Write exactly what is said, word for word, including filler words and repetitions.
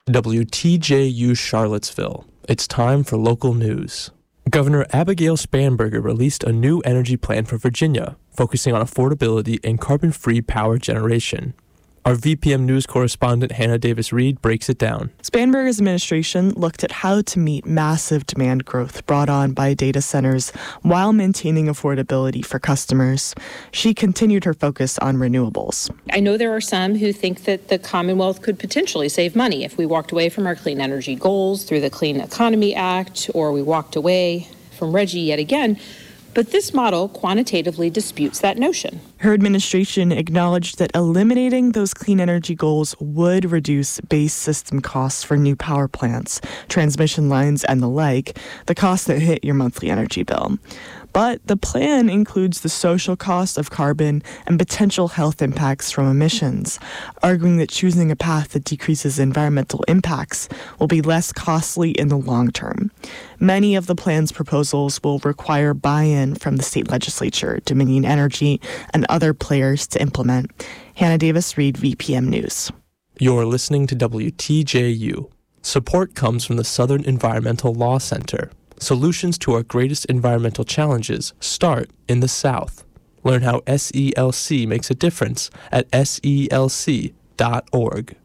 W T J U Charlottesville. It's time for local news. Governor Abigail Spanberger released a new energy plan for Virginia, focusing on affordability and carbon-free power generation. Our V P M News correspondent Hannah Davis-Reed breaks it down. Spanberger's administration looked at how to meet massive demand growth brought on by data centers while maintaining affordability for customers. She continued her focus on renewables. I know there are some who think that the Commonwealth could potentially save money if we walked away from our clean energy goals through the Clean Economy Act, or we walked away from RGGI yet again. But this model quantitatively disputes that notion. Her administration acknowledged that eliminating those clean energy goals would reduce base system costs for new power plants, transmission lines, and the like, the costs that hit your monthly energy bill. But the plan includes the social cost of carbon and potential health impacts from emissions, arguing that choosing a path that decreases environmental impacts will be less costly in the long term. Many of the plan's proposals will require buy-in from the state legislature, Dominion Energy, and other players to implement. Hannah Davis-Reed, V P M News. You're listening to W T J U. Support comes from the Southern Environmental Law Center. Solutions to our greatest environmental challenges start in the South. Learn how S E L C makes a difference at S E L C dot org.